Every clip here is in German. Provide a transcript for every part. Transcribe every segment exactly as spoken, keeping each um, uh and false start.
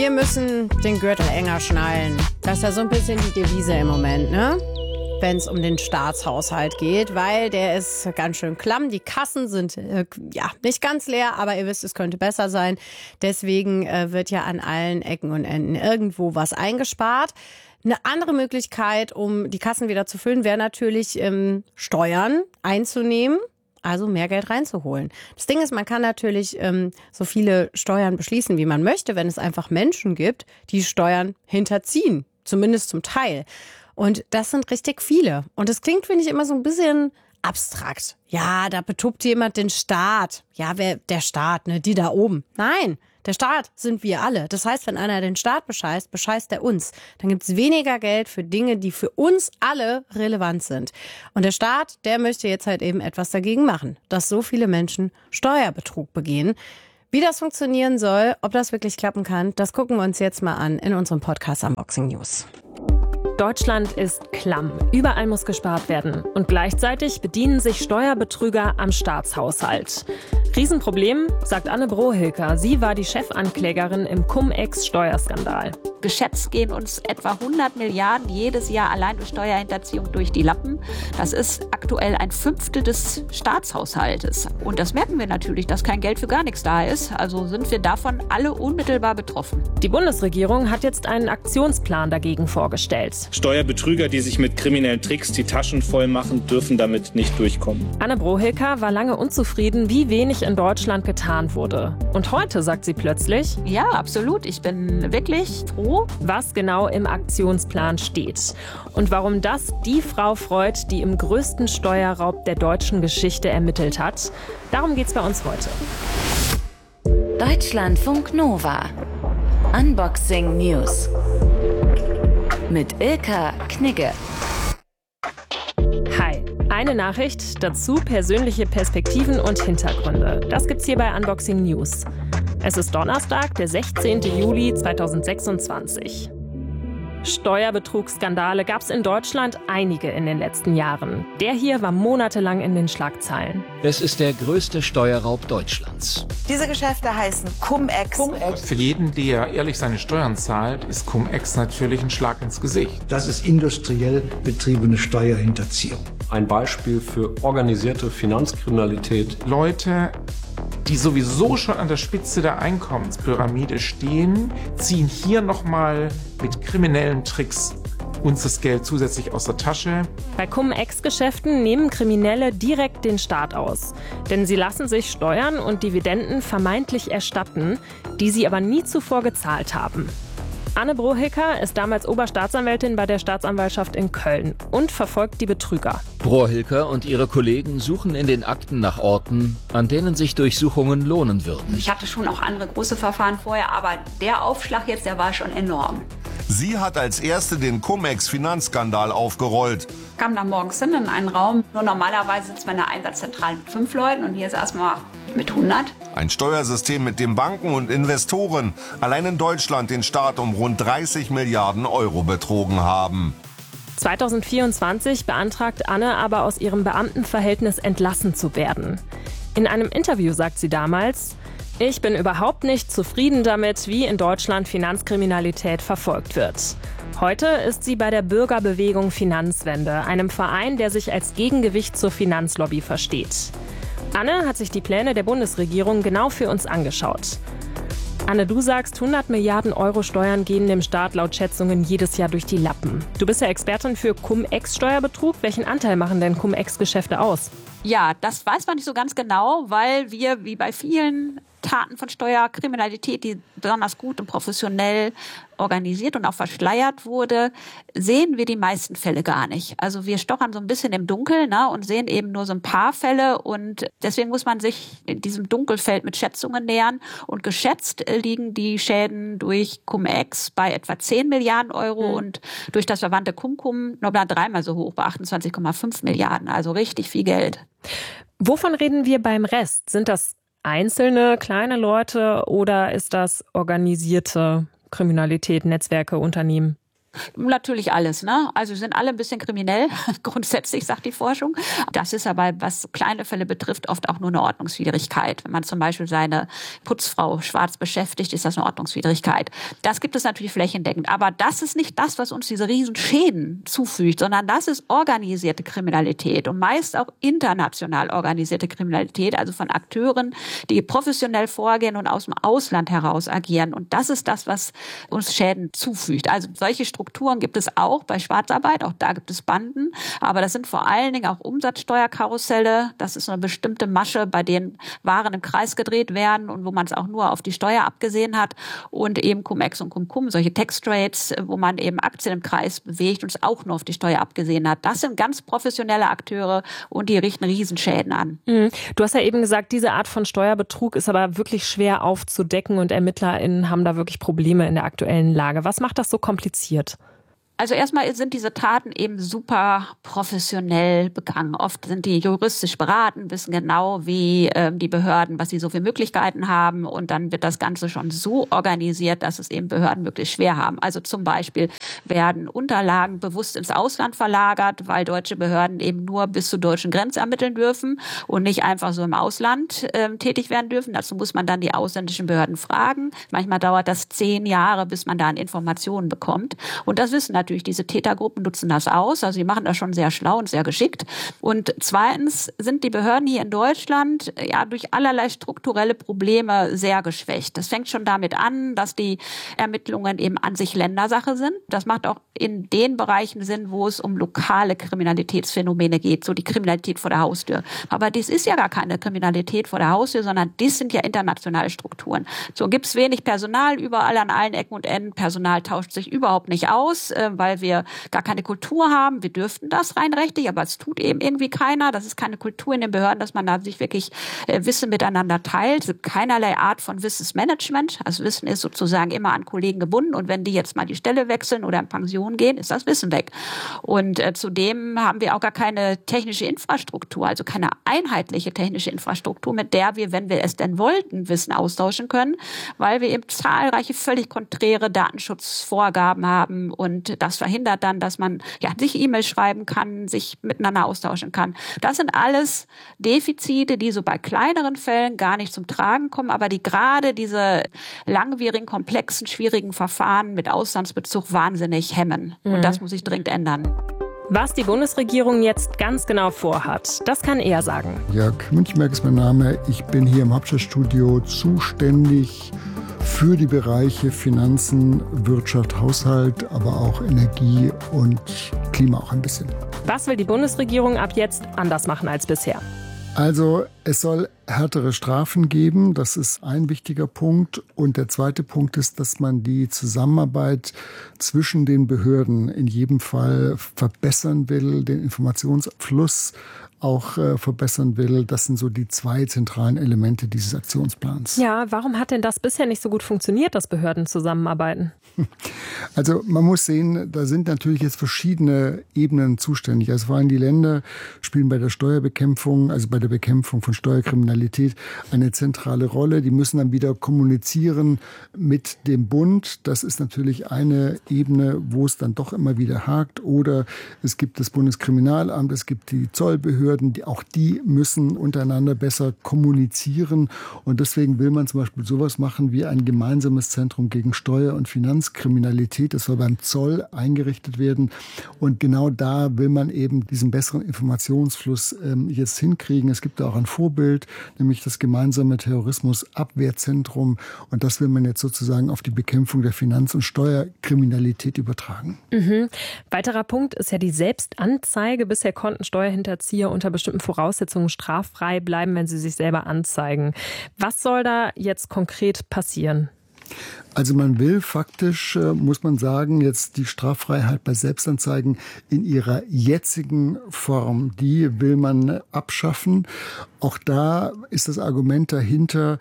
Wir müssen den Gürtel enger schnallen. Das ist ja so ein bisschen die Devise im Moment, ne? Wenn es um den Staatshaushalt geht, weil der ist ganz schön klamm. Die Kassen sind äh, ja nicht ganz leer, aber ihr wisst, es könnte besser sein. Deswegen äh, wird ja an allen Ecken und Enden irgendwo was eingespart. Eine andere Möglichkeit, um die Kassen wieder zu füllen, wäre natürlich ähm, Steuern einzunehmen. Also mehr Geld reinzuholen. Das Ding ist, man kann natürlich ähm, so viele Steuern beschließen, wie man möchte, wenn es einfach Menschen gibt, die Steuern hinterziehen. Zumindest zum Teil. Und das sind richtig viele. Und das klingt, finde ich, immer so ein bisschen abstrakt. Ja, da betuppt jemand den Staat. Ja, wer der Staat, ne? Die da oben. Nein, der Staat sind wir alle. Das heißt, wenn einer den Staat bescheißt, bescheißt er uns. Dann gibt es weniger Geld für Dinge, die für uns alle relevant sind. Und der Staat, der möchte jetzt halt eben etwas dagegen machen, dass so viele Menschen Steuerbetrug begehen. Wie das funktionieren soll, ob das wirklich klappen kann, das gucken wir uns jetzt mal an in unserem Podcast Unboxing News. Deutschland ist klamm. Überall muss gespart werden. Und gleichzeitig bedienen sich Steuerbetrüger am Staatshaushalt. Riesenproblem, sagt Anne Brohilker. Sie war die Chefanklägerin im Cum-Ex-Steuerskandal. Geschätzt gehen uns etwa hundert Milliarden jedes Jahr allein durch Steuerhinterziehung durch die Lappen. Das ist aktuell ein Fünftel des Staatshaushaltes. Und das merken wir natürlich, dass kein Geld für gar nichts da ist. Also sind wir davon alle unmittelbar betroffen. Die Bundesregierung hat jetzt einen Aktionsplan dagegen vorgestellt. Steuerbetrüger, die sich mit kriminellen Tricks die Taschen voll machen, dürfen damit nicht durchkommen. Anne Brohilker war lange unzufrieden, wie wenig in Deutschland getan wurde. Und heute sagt sie plötzlich: Ja, absolut. Ich bin wirklich froh. Was genau im Aktionsplan steht und warum das die Frau freut, die im größten Steuerraub der deutschen Geschichte ermittelt hat. Darum geht's bei uns heute. Deutschlandfunk Nova. Unboxing News. Mit Ilka Knigge. Hi. Eine Nachricht, dazu persönliche Perspektiven und Hintergründe. Das gibt's hier bei Unboxing News. Es ist Donnerstag, der sechzehnten Juli zweitausendsechsundzwanzig. Steuerbetrugsskandale gab es in Deutschland einige in den letzten Jahren. Der hier war monatelang in den Schlagzeilen. Es ist der größte Steuerraub Deutschlands. Diese Geschäfte heißen Cum-Ex. Cum-Ex. Für jeden, der ehrlich seine Steuern zahlt, ist Cum-Ex natürlich ein Schlag ins Gesicht. Das ist industriell betriebene Steuerhinterziehung. Ein Beispiel für organisierte Finanzkriminalität. Leute, die sowieso schon an der Spitze der Einkommenspyramide stehen, ziehen hier nochmal mit kriminellen Tricks uns das Geld zusätzlich aus der Tasche. Bei Cum-Ex-Geschäften nehmen Kriminelle direkt den Staat aus. Denn sie lassen sich Steuern und Dividenden vermeintlich erstatten, die sie aber nie zuvor gezahlt haben. Anne Brohilker ist damals Oberstaatsanwältin bei der Staatsanwaltschaft in Köln und verfolgt die Betrüger. Brohilker und ihre Kollegen suchen in den Akten nach Orten, an denen sich Durchsuchungen lohnen würden. Ich hatte schon auch andere große Verfahren vorher, aber der Aufschlag jetzt, der war schon enorm. Sie hat als erste den Cum-Ex-Finanzskandal aufgerollt. Ich kam da morgens hin in einen Raum. Nur normalerweise sitzt man in der Einsatzzentrale mit fünf Leuten und hier saßen wir mit hundert. Ein Steuersystem, mit dem Banken und Investoren allein in Deutschland den Staat um rund dreißig Milliarden Euro betrogen haben. zweitausendvierundzwanzig beantragt Anne aber, aus ihrem Beamtenverhältnis entlassen zu werden. In einem Interview sagt sie damals: Ich bin überhaupt nicht zufrieden damit, wie in Deutschland Finanzkriminalität verfolgt wird. Heute ist sie bei der Bürgerbewegung Finanzwende, einem Verein, der sich als Gegengewicht zur Finanzlobby versteht. Anne hat sich die Pläne der Bundesregierung genau für uns angeschaut. Anne, du sagst, hundert Milliarden Euro Steuern gehen dem Staat laut Schätzungen jedes Jahr durch die Lappen. Du bist ja Expertin für Cum-Ex-Steuerbetrug. Welchen Anteil machen denn Cum-Ex-Geschäfte aus? Ja, das weiß man nicht so ganz genau, weil wir, wie bei vielen Taten von Steuerkriminalität, die besonders gut und professionell organisiert und auch verschleiert wurde, sehen wir die meisten Fälle gar nicht. Also wir stochern so ein bisschen im Dunkeln, ne, und sehen eben nur so ein paar Fälle und deswegen muss man sich in diesem Dunkelfeld mit Schätzungen nähern und geschätzt liegen die Schäden durch Cum-Ex bei etwa zehn Milliarden Euro mhm. und durch das verwandte Cum-Cum noch mal dreimal so hoch, bei achtundzwanzig Komma fünf Milliarden, also richtig viel Geld. Wovon reden wir beim Rest? Sind das einzelne kleine Leute oder ist das organisierte Kriminalität, Netzwerke, Unternehmen? Natürlich alles, ne? Also sind alle ein bisschen kriminell, grundsätzlich sagt die Forschung. Das ist aber, was kleine Fälle betrifft, oft auch nur eine Ordnungswidrigkeit. Wenn man zum Beispiel seine Putzfrau schwarz beschäftigt, ist das eine Ordnungswidrigkeit. Das gibt es natürlich flächendeckend. Aber das ist nicht das, was uns diese riesen Schäden zufügt, sondern das ist organisierte Kriminalität und meist auch international organisierte Kriminalität, also von Akteuren, die professionell vorgehen und aus dem Ausland heraus agieren. Und das ist das, was uns Schäden zufügt. Also solche Strukturen Strukturen gibt es auch bei Schwarzarbeit, auch da gibt es Banden, aber das sind vor allen Dingen auch Umsatzsteuerkarusselle. Das ist eine bestimmte Masche, bei denen Waren im Kreis gedreht werden und wo man es auch nur auf die Steuer abgesehen hat und eben Cum-Ex und Cum-Cum, solche Tax-Trades, wo man eben Aktien im Kreis bewegt und es auch nur auf die Steuer abgesehen hat. Das sind ganz professionelle Akteure und die richten Riesenschäden an. Mhm. Du hast ja eben gesagt, diese Art von Steuerbetrug ist aber wirklich schwer aufzudecken und ErmittlerInnen haben da wirklich Probleme in der aktuellen Lage. Was macht das so kompliziert? Also erstmal sind diese Taten eben super professionell begangen. Oft sind die juristisch beraten, wissen genau, wie äh, die Behörden, was sie so für Möglichkeiten haben. Und dann wird das Ganze schon so organisiert, dass es eben Behörden wirklich schwer haben. Also zum Beispiel werden Unterlagen bewusst ins Ausland verlagert, weil deutsche Behörden eben nur bis zur deutschen Grenze ermitteln dürfen und nicht einfach so im Ausland äh, tätig werden dürfen. Dazu muss man dann die ausländischen Behörden fragen. Manchmal dauert das zehn Jahre, bis man da an Informationen bekommt. Und das wissen natürlich diese Tätergruppen, nutzen das aus. Also sie machen das schon sehr schlau und sehr geschickt. Und zweitens sind die Behörden hier in Deutschland ja durch allerlei strukturelle Probleme sehr geschwächt. Das fängt schon damit an, dass die Ermittlungen eben an sich Ländersache sind. Das macht auch in den Bereichen Sinn, wo es um lokale Kriminalitätsphänomene geht, so die Kriminalität vor der Haustür. Aber das ist ja gar keine Kriminalität vor der Haustür, sondern das sind ja internationale Strukturen. So gibt es wenig Personal überall an allen Ecken und Enden. Personal tauscht sich überhaupt nicht aus, weil wir gar keine Kultur haben. Wir dürften das rein rechtlich, aber es tut eben irgendwie keiner. Das ist keine Kultur in den Behörden, dass man da sich wirklich äh, Wissen miteinander teilt. Es gibt keinerlei Art von Wissensmanagement. Das Wissen ist sozusagen immer an Kollegen gebunden und wenn die jetzt mal die Stelle wechseln oder in Pension gehen, ist das Wissen weg. Und äh, zudem haben wir auch gar keine technische Infrastruktur, also keine einheitliche technische Infrastruktur, mit der wir, wenn wir es denn wollten, Wissen austauschen können, weil wir eben zahlreiche völlig konträre Datenschutzvorgaben haben und das verhindert dann, dass man ja sich E-Mails schreiben kann, sich miteinander austauschen kann. Das sind alles Defizite, die so bei kleineren Fällen gar nicht zum Tragen kommen, aber die gerade diese langwierigen, komplexen, schwierigen Verfahren mit Auslandsbezug wahnsinnig hemmen. Mhm. Und das muss sich dringend ändern. Was die Bundesregierung jetzt ganz genau vorhat, das kann er sagen. Jörg Münchmerk ist mein Name. Ich bin hier im Hauptstadtstudio zuständig für die Bereiche Finanzen, Wirtschaft, Haushalt, aber auch Energie und Klima auch ein bisschen. Was will die Bundesregierung ab jetzt anders machen als bisher? Also es soll härtere Strafen geben, das ist ein wichtiger Punkt. Und der zweite Punkt ist, dass man die Zusammenarbeit zwischen den Behörden in jedem Fall verbessern will, den Informationsfluss auch äh, verbessern will. Das sind so die zwei zentralen Elemente dieses Aktionsplans. Ja, warum hat denn das bisher nicht so gut funktioniert, dass Behörden zusammenarbeiten? Also man muss sehen, da sind natürlich jetzt verschiedene Ebenen zuständig. Also vor allem die Länder spielen bei der Steuerbekämpfung, also bei der Bekämpfung von Steuerkriminalität eine zentrale Rolle. Die müssen dann wieder kommunizieren mit dem Bund. Das ist natürlich eine Ebene, wo es dann doch immer wieder hakt. Oder es gibt das Bundeskriminalamt, es gibt die Zollbehörden, die, auch die müssen untereinander besser kommunizieren. Und deswegen will man zum Beispiel sowas machen wie ein gemeinsames Zentrum gegen Steuer- und Finanzkriminalität. Das soll beim Zoll eingerichtet werden. Und genau da will man eben diesen besseren Informationsfluss ähm, jetzt hinkriegen. Es gibt da auch ein Vorbild, nämlich das gemeinsame Terrorismusabwehrzentrum. Und das will man jetzt sozusagen auf die Bekämpfung der Finanz- und Steuerkriminalität übertragen. Mhm. Weiterer Punkt ist ja die Selbstanzeige. Bisher konnten Steuerhinterzieher unter bestimmten Voraussetzungen straffrei bleiben, wenn sie sich selber anzeigen. Was soll da jetzt konkret passieren? Also man will faktisch, äh, muss man sagen, jetzt die Straffreiheit bei Selbstanzeigen in ihrer jetzigen Form, die will man abschaffen. Auch da ist das Argument dahinter,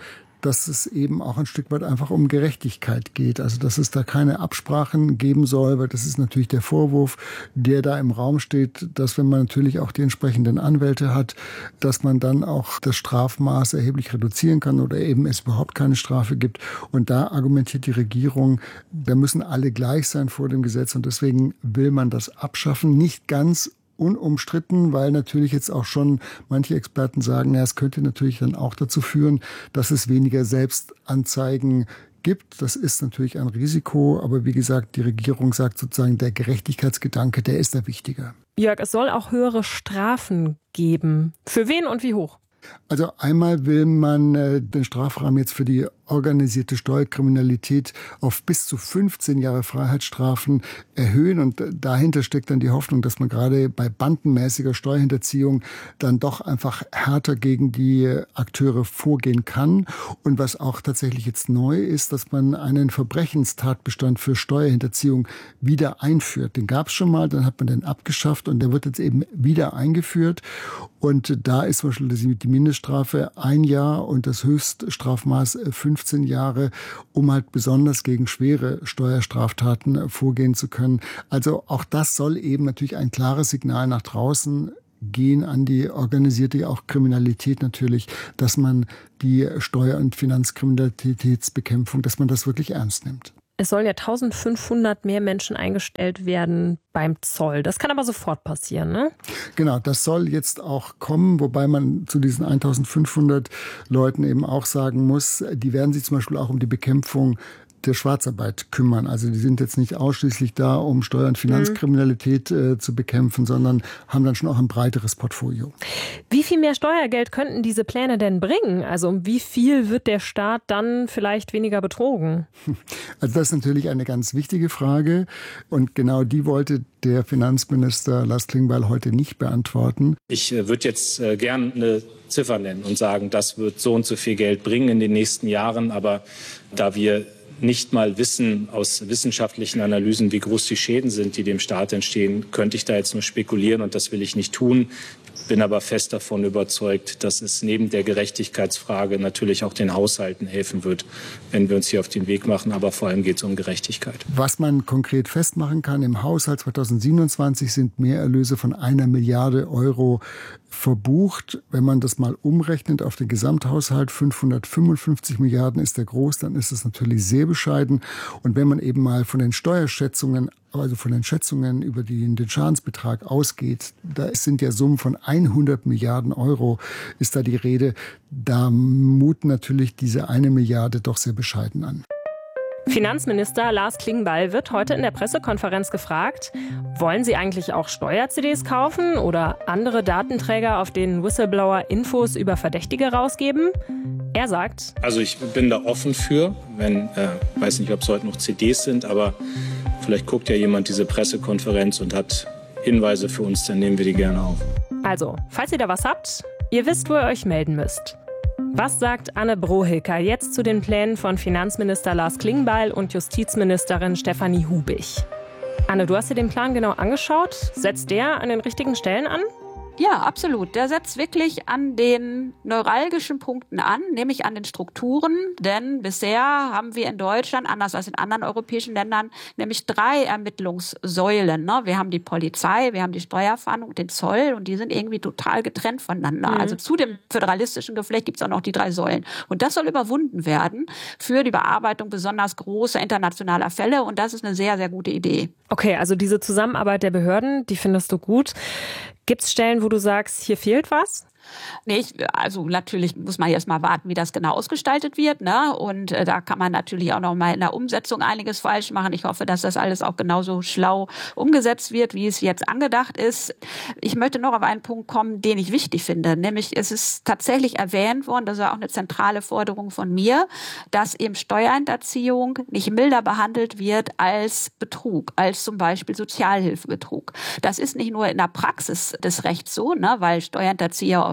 dass es eben auch ein Stück weit einfach um Gerechtigkeit geht. Also dass es da keine Absprachen geben soll, weil das ist natürlich der Vorwurf, der da im Raum steht, dass wenn man natürlich auch die entsprechenden Anwälte hat, dass man dann auch das Strafmaß erheblich reduzieren kann oder eben es überhaupt keine Strafe gibt. Und da argumentiert die Regierung, da müssen alle gleich sein vor dem Gesetz und deswegen will man das abschaffen. Nicht ganz unumstritten, weil natürlich jetzt auch schon manche Experten sagen, ja, es könnte natürlich dann auch dazu führen, dass es weniger Selbstanzeigen gibt. Das ist natürlich ein Risiko, aber wie gesagt, die Regierung sagt sozusagen, der Gerechtigkeitsgedanke, der ist da wichtiger. Jörg, es soll auch höhere Strafen geben. Für wen und wie hoch? Also einmal will man äh, den Strafrahmen jetzt für die organisierte Steuerkriminalität auf bis zu fünfzehn Jahre Freiheitsstrafen erhöhen. Und dahinter steckt dann die Hoffnung, dass man gerade bei bandenmäßiger Steuerhinterziehung dann doch einfach härter gegen die Akteure vorgehen kann. Und was auch tatsächlich jetzt neu ist, dass man einen Verbrechenstatbestand für Steuerhinterziehung wieder einführt. Den gab es schon mal, dann hat man den abgeschafft und der wird jetzt eben wieder eingeführt. Und da ist zum Beispiel die Mindeststrafe ein Jahr und das Höchststrafmaß fünfzehn Jahre, um halt besonders gegen schwere Steuerstraftaten vorgehen zu können. Also auch das soll eben natürlich ein klares Signal nach draußen gehen an die organisierte auch Kriminalität natürlich, dass man die Steuer- und Finanzkriminalitätsbekämpfung, dass man das wirklich ernst nimmt. Es sollen ja eintausendfünfhundert mehr Menschen eingestellt werden beim Zoll. Das kann aber sofort passieren, ne? Genau, das soll jetzt auch kommen, wobei man zu diesen eintausendfünfhundert Leuten eben auch sagen muss, die werden sich zum Beispiel auch um die Bekämpfung der Schwarzarbeit kümmern. Also die sind jetzt nicht ausschließlich da, um Steuer- und Finanzkriminalität äh, zu bekämpfen, sondern haben dann schon auch ein breiteres Portfolio. Wie viel mehr Steuergeld könnten diese Pläne denn bringen? Also um wie viel wird der Staat dann vielleicht weniger betrogen? Also das ist natürlich eine ganz wichtige Frage und genau die wollte der Finanzminister Lars Klingbeil heute nicht beantworten. Ich äh, würde jetzt äh, gern eine Ziffer nennen und sagen, das wird so und so viel Geld bringen in den nächsten Jahren, aber da wir nicht mal wissen aus wissenschaftlichen Analysen, wie groß die Schäden sind, die dem Staat entstehen, könnte ich da jetzt nur spekulieren und das will ich nicht tun. Bin aber fest davon überzeugt, dass es neben der Gerechtigkeitsfrage natürlich auch den Haushalten helfen wird, wenn wir uns hier auf den Weg machen. Aber vor allem geht es um Gerechtigkeit. Was man konkret festmachen kann, im Haushalt zweitausendsiebenundzwanzig sind Mehrerlöse von einer Milliarde Euro verbucht. Wenn man das mal umrechnet auf den Gesamthaushalt, fünfhundertfünfundfünfzig Milliarden ist der groß, dann ist es natürlich sehr bescheiden. Und wenn man eben mal von den Steuerschätzungen, also von den Schätzungen über die, den Schadensbetrag ausgeht, da sind ja Summen von hundert Milliarden Euro, ist da die Rede. Da muten natürlich diese eine Milliarde doch sehr bescheiden an. Finanzminister Lars Klingbeil wird heute in der Pressekonferenz gefragt, wollen Sie eigentlich auch Steuer-C Ds kaufen oder andere Datenträger, auf denen Whistleblower Infos über Verdächtige rausgeben? Er sagt, also ich bin da offen für, wenn, äh, weiß nicht, ob es heute noch C Ds sind, aber vielleicht guckt ja jemand diese Pressekonferenz und hat Hinweise für uns, dann nehmen wir die gerne auf. Also, falls ihr da was habt, ihr wisst, wo ihr euch melden müsst. Was sagt Anne Brohilker jetzt zu den Plänen von Finanzminister Lars Klingbeil und Justizministerin Stefanie Hubich? Anne, du hast dir den Plan genau angeschaut. Setzt der an den richtigen Stellen an? Ja, absolut. Der setzt wirklich an den neuralgischen Punkten an, nämlich an den Strukturen. Denn bisher haben wir in Deutschland, anders als in anderen europäischen Ländern, nämlich drei Ermittlungssäulen. Ne? Wir haben die Polizei, wir haben die Steuerfahndung, den Zoll und die sind irgendwie total getrennt voneinander. Mhm. Also zu dem föderalistischen Geflecht gibt es auch noch die drei Säulen. Und das soll überwunden werden für die Bearbeitung besonders großer internationaler Fälle. Und das ist eine sehr, sehr gute Idee. Okay, also diese Zusammenarbeit der Behörden, die findest du gut. Gibt es Stellen, wo du sagst, hier fehlt was? Nee, ich, also natürlich muss man erst mal warten, wie das genau ausgestaltet wird, ne? Und äh, da kann man natürlich auch noch mal in der Umsetzung einiges falsch machen. Ich hoffe, dass das alles auch genauso schlau umgesetzt wird, wie es jetzt angedacht ist. Ich möchte noch auf einen Punkt kommen, den ich wichtig finde, nämlich es ist tatsächlich erwähnt worden, das ist auch eine zentrale Forderung von mir, dass eben Steuerhinterziehung nicht milder behandelt wird als Betrug, als zum Beispiel Sozialhilfebetrug. Das ist nicht nur in der Praxis des Rechts so, ne? Weil Steuerhinterzieher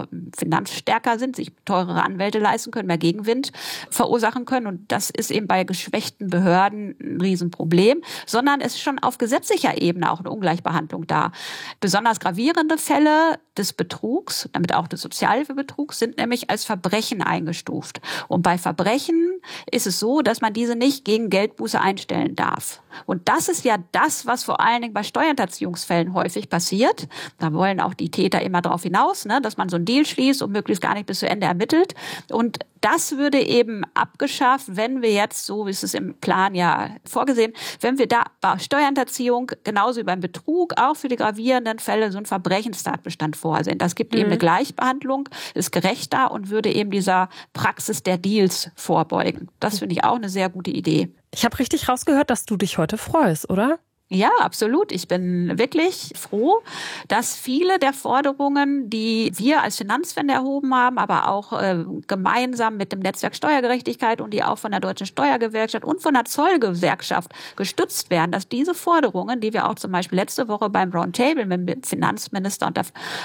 einfach finanzstärker sind, sich teurere Anwälte leisten können, mehr Gegenwind verursachen können. Und das ist eben bei geschwächten Behörden ein Riesenproblem, sondern es ist schon auf gesetzlicher Ebene auch eine Ungleichbehandlung da. Besonders gravierende Fälle des Betrugs, damit auch des Sozialhilfebetrugs, sind nämlich als Verbrechen eingestuft. Und bei Verbrechen ist es so, dass man diese nicht gegen Geldbuße einstellen darf. Und das ist ja das, was vor allen Dingen bei Steuerhinterziehungsfällen häufig passiert. Da wollen auch die Täter immer darauf hinaus, ne, dass man so einen Deal schließt und möglichst gar nicht bis zu Ende ermittelt. Und das würde eben abgeschafft, wenn wir jetzt, so wie es ist im Plan ja vorgesehen, wenn wir da bei Steuerhinterziehung genauso wie beim Betrug auch für die gravierenden Fälle so einen Verbrechenstatbestand vorsehen. Das gibt mhm. eben eine Gleichbehandlung, ist gerechter und würde eben dieser Praxis der Deals vorbeugen. Das finde ich auch eine sehr gute Idee. Ich habe richtig rausgehört, dass du dich heute freust, oder? Ja, absolut. Ich bin wirklich froh, dass viele der Forderungen, die wir als Finanzwende erhoben haben, aber auch äh, gemeinsam mit dem Netzwerk Steuergerechtigkeit und die auch von der Deutschen Steuergewerkschaft und von der Zollgewerkschaft gestützt werden, dass diese Forderungen, die wir auch zum Beispiel letzte Woche beim Roundtable mit dem Finanzminister und der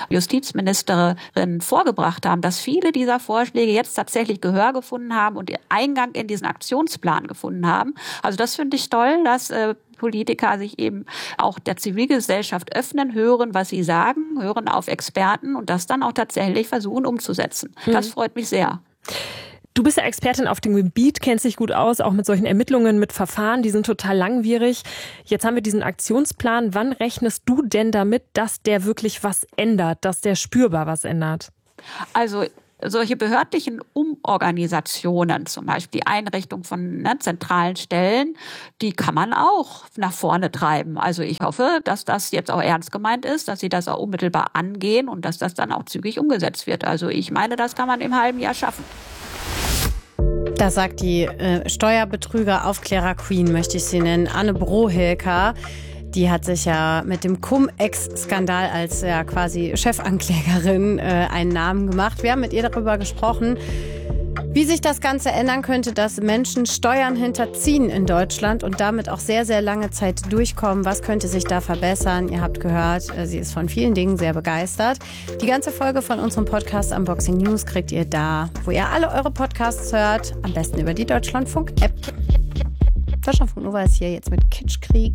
Justizministerin vorgebracht haben, dass viele dieser Vorschläge jetzt tatsächlich Gehör gefunden haben und Eingang in diesen Aktionsplan gefunden haben. Also das finde ich toll, dass äh, Politiker sich eben auch der Zivilgesellschaft öffnen, hören, was sie sagen, hören auf Experten und das dann auch tatsächlich versuchen umzusetzen. Mhm. Das freut mich sehr. Du bist ja Expertin auf dem Gebiet, kennst dich gut aus, auch mit solchen Ermittlungen, mit Verfahren, die sind total langwierig. Jetzt haben wir diesen Aktionsplan. Wann rechnest du denn damit, dass der wirklich was ändert, dass der spürbar was ändert? Also solche behördlichen Umorganisationen, zum Beispiel die Einrichtung von ne, zentralen Stellen, die kann man auch nach vorne treiben. Also ich hoffe, dass das jetzt auch ernst gemeint ist, dass sie das auch unmittelbar angehen und dass das dann auch zügig umgesetzt wird. Also ich meine, das kann man im halben Jahr schaffen. Das sagt die äh, Steuerbetrüger-Aufklärer-Queen, möchte ich sie nennen, Anne Brohilker. Die hat sich ja mit dem Cum-Ex-Skandal als ja quasi Chefanklägerin äh, einen Namen gemacht. Wir haben mit ihr darüber gesprochen, wie sich das Ganze ändern könnte, dass Menschen Steuern hinterziehen in Deutschland und damit auch sehr, sehr lange Zeit durchkommen. Was könnte sich da verbessern? Ihr habt gehört, äh, sie ist von vielen Dingen sehr begeistert. Die ganze Folge von unserem Podcast Unboxing News kriegt ihr da, wo ihr alle eure Podcasts hört. Am besten über die Deutschlandfunk-App. Deutschlandfunk Nova ist hier jetzt mit Kitschkrieg.